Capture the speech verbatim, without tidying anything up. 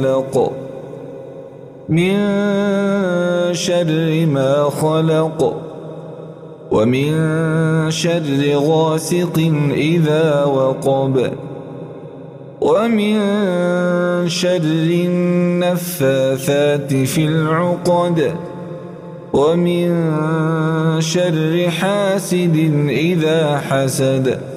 من شر ما خلق ومن شر غاسق إذا وقب ومن شر النفاثات في العقد ومن شر حاسد إذا حسد